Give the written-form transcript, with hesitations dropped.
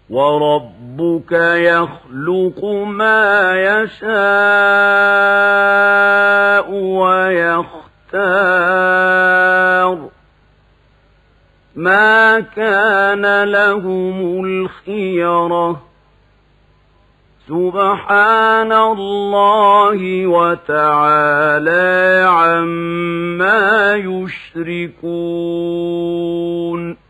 وربك يخلق ما يشاء ويختار ما كان لهم الخيرة سبحان الله وتعالى عما يشركون